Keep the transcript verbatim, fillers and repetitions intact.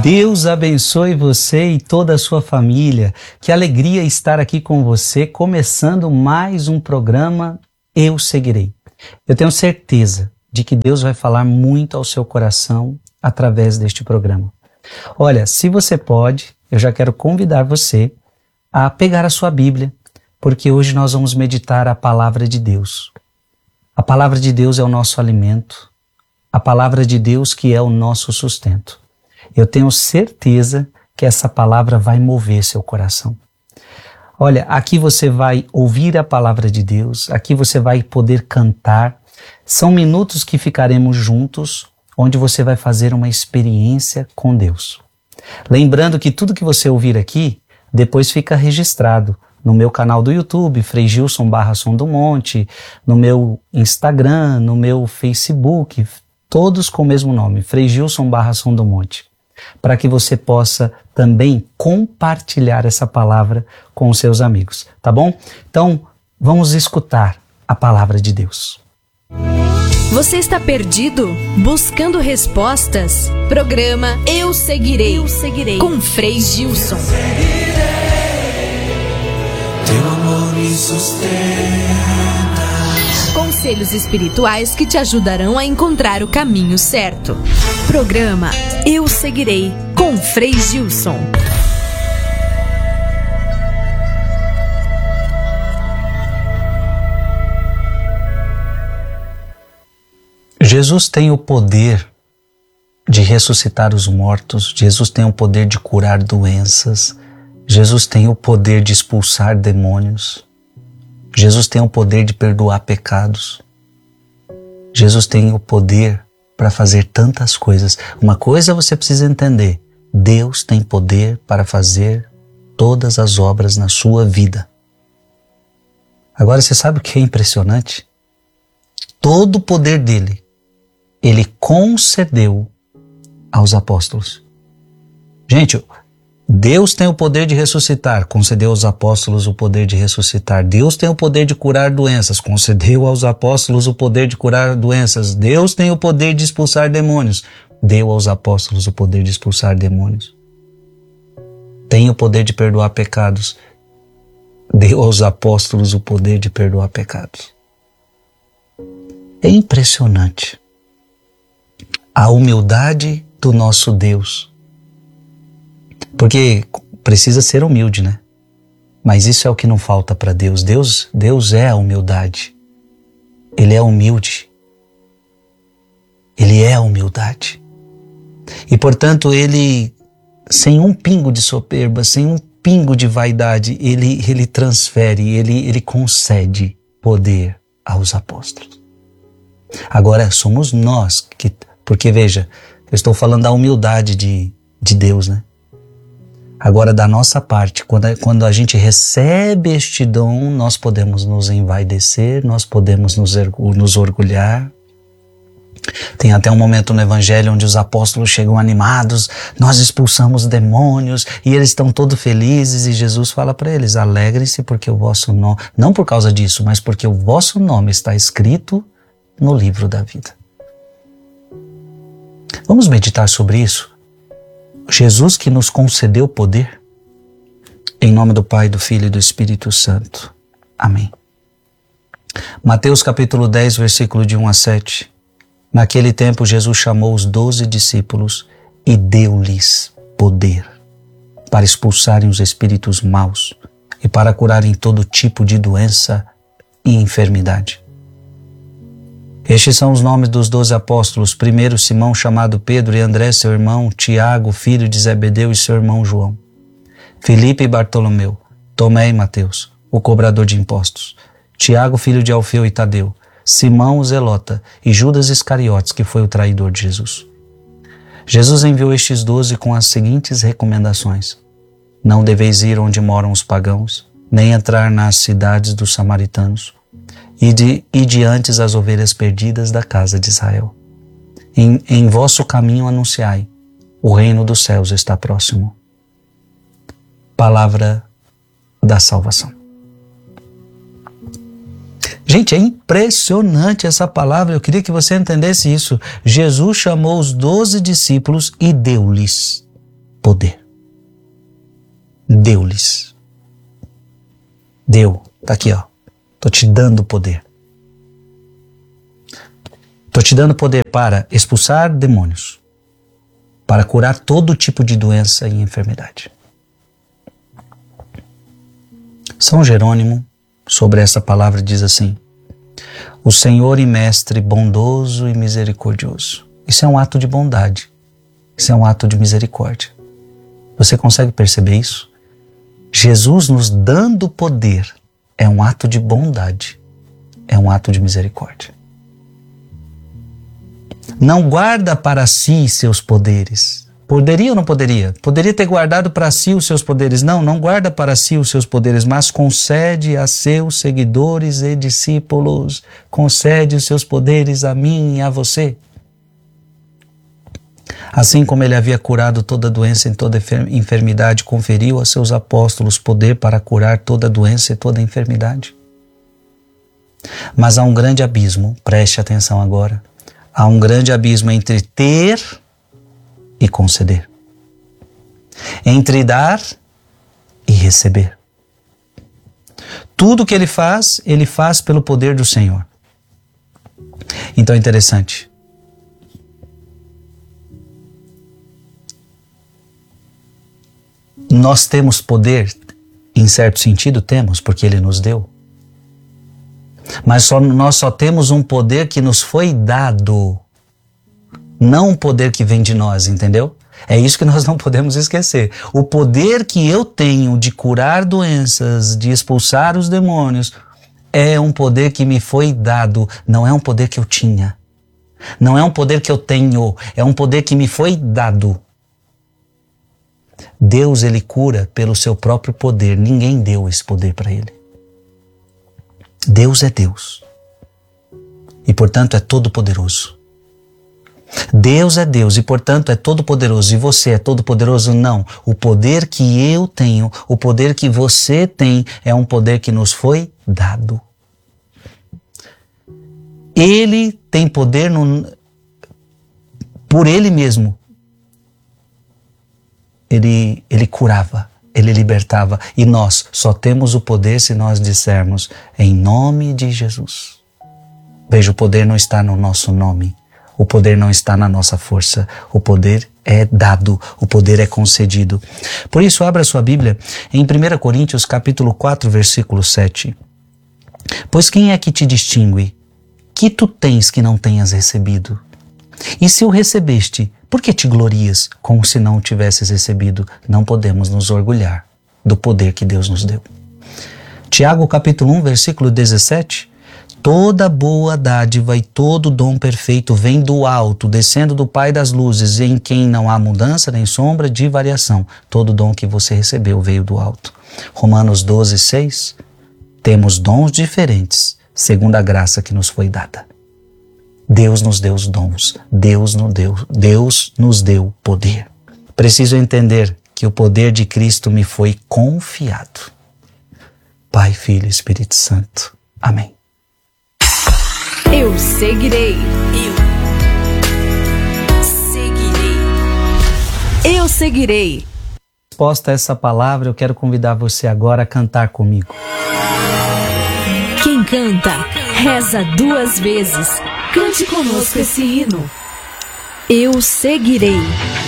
Deus abençoe você e toda a sua família. Que alegria estar aqui com você, começando mais um programa Eu Seguirei. Eu tenho certeza de que Deus vai falar muito ao seu coração através deste programa. Olha, se você pode, eu já quero convidar você a pegar a sua Bíblia, porque hoje nós vamos meditar a palavra de Deus. A palavra de Deus é o nosso alimento, a palavra de Deus que é o nosso sustento. Eu tenho certeza que essa palavra vai mover seu coração. Olha, aqui você vai ouvir a palavra de Deus, aqui você vai poder cantar. São minutos que ficaremos juntos, onde você vai fazer uma experiência com Deus. Lembrando que tudo que você ouvir aqui, depois fica registrado no meu canal do YouTube, Frei Gilson barra Som do Monte, no meu Instagram, no meu Facebook, todos com o mesmo nome, Frei Gilson barra Som do Monte, para que você possa também compartilhar essa palavra com os seus amigos, tá bom? Então, vamos escutar a palavra de Deus. Você está perdido? Buscando respostas? Programa Eu Seguirei, Eu Seguirei. Com Frei Gilson. Teu amor me sustenta. Conselhos espirituais que te ajudarão a encontrar o caminho certo. Programa Eu Seguirei, com Frei Gilson. Jesus tem o poder de ressuscitar os mortos, Jesus tem o poder de curar doenças, Jesus tem o poder de expulsar demônios, Jesus tem o poder de perdoar pecados, Jesus tem o poder para fazer tantas coisas. Uma coisa você precisa entender: Deus tem poder para fazer todas as obras na sua vida. Agora, você sabe o que é impressionante? Todo o poder dele, ele concedeu aos apóstolos. Gente, Deus tem o poder de ressuscitar, concedeu aos apóstolos o poder de ressuscitar. Deus tem o poder de curar doenças, concedeu aos apóstolos o poder de curar doenças. Deus tem o poder de expulsar demônios, deu aos apóstolos o poder de expulsar demônios. Tem o poder de perdoar pecados, deu aos apóstolos o poder de perdoar pecados. É impressionante a humildade do nosso Deus. Porque precisa ser humilde, né? Mas isso é o que não falta para Deus. Deus. Deus é a humildade. Ele é humilde. Ele é a humildade. E, portanto, ele, sem um pingo de soberba, sem um pingo de vaidade, ele, ele transfere, ele, ele concede poder aos apóstolos. Agora, somos nós que... Porque, veja, eu estou falando da humildade de, de Deus, né? Agora, da nossa parte, quando a, quando a gente recebe este dom, nós podemos nos envaidecer, nós podemos nos, nos orgulhar. Tem até um momento no Evangelho onde os apóstolos chegam animados, nós expulsamos demônios e eles estão todos felizes, e Jesus fala para eles: alegrem-se porque o vosso nome, não por causa disso, mas porque o vosso nome está escrito no livro da vida. Vamos meditar sobre isso? Jesus que nos concedeu poder. Em nome do Pai, do Filho e do Espírito Santo. Amém. Mateus capítulo dez, versículo de um a sete. Naquele tempo Jesus chamou os doze discípulos e deu-lhes poder para expulsarem os espíritos maus e para curarem todo tipo de doença e enfermidade. Estes são os nomes dos doze apóstolos: primeiro Simão, chamado Pedro, e André, seu irmão, Tiago, filho de Zebedeu, e seu irmão João, Filipe e Bartolomeu, Tomé e Mateus, o cobrador de impostos, Tiago, filho de Alfeu e Tadeu, Simão o Zelota e Judas Iscariotes, que foi o traidor de Jesus. Jesus enviou estes doze com as seguintes recomendações: não deveis ir onde moram os pagãos, nem entrar nas cidades dos samaritanos, e de, e de antes as ovelhas perdidas da casa de Israel. Em, em vosso caminho anunciai: o reino dos céus está próximo. Palavra da salvação. Gente, é impressionante essa palavra. Eu queria que você entendesse isso. Jesus chamou os doze discípulos e deu-lhes poder. Deu-lhes. Deu. Tá aqui, ó. Tô te dando poder. Tô te dando poder para expulsar demônios, para curar todo tipo de doença e enfermidade. São Jerônimo, sobre essa palavra, diz assim: o Senhor e Mestre bondoso e misericordioso. Isso é um ato de bondade. Isso é um ato de misericórdia. Você consegue perceber isso? Jesus nos dando poder é um ato de bondade. É um ato de misericórdia. Não guarda para si seus poderes. Poderia ou não poderia? Poderia ter guardado para si os seus poderes. Não, não guarda para si os seus poderes, mas concede a seus seguidores e discípulos. Concede os seus poderes a mim e a você. Assim como ele havia curado toda doença e toda enfermidade, conferiu a seus apóstolos poder para curar toda doença e toda enfermidade. Mas há um grande abismo, preste atenção agora, há um grande abismo entre ter e conceder, entre dar e receber. Tudo que ele faz, ele faz pelo poder do Senhor. Então é interessante. Nós temos poder, em certo sentido temos, porque ele nos deu. Mas só, nós só temos um poder que nos foi dado, não um poder que vem de nós, entendeu? É isso que nós não podemos esquecer. O poder que eu tenho de curar doenças, de expulsar os demônios, é um poder que me foi dado, não é um poder que eu tinha. Não é um poder que eu tenho, é um poder que me foi dado. Deus, ele cura pelo seu próprio poder. Ninguém deu esse poder para ele. Deus é Deus. E, portanto, é todo-poderoso. Deus é Deus e, portanto, é todo-poderoso. E você é todo-poderoso? Não. O poder que eu tenho, o poder que você tem, é um poder que nos foi dado. Ele tem poder no, por ele mesmo. Ele, ele curava, ele libertava. E nós só temos o poder se nós dissermos em nome de Jesus. Veja, o poder não está no nosso nome. O poder não está na nossa força. O poder é dado, o poder é concedido. Por isso, abra sua Bíblia em primeira Coríntios capítulo quatro, versículo sete. Pois quem é que te distingue? Que tu tens que não tenhas recebido? E se o recebeste, por que te glorias como se não o tivesses recebido? Não podemos nos orgulhar do poder que Deus nos deu. Tiago capítulo um, versículo dezessete. Toda boa dádiva e todo dom perfeito vem do alto, descendo do Pai das luzes, em quem não há mudança nem sombra de variação. Todo dom que você recebeu veio do alto. Romanos doze, seis. Temos dons diferentes, segundo a graça que nos foi dada. Deus nos deu os dons, Deus nos deu, Deus nos deu poder. Preciso entender que o poder de Cristo me foi confiado. Pai, Filho e Espírito Santo. Amém. Eu seguirei. Eu seguirei. Eu seguirei. Resposta a essa palavra, eu quero convidar você agora a cantar comigo. Quem canta, reza duas vezes. Cante conosco esse hino. Eu seguirei.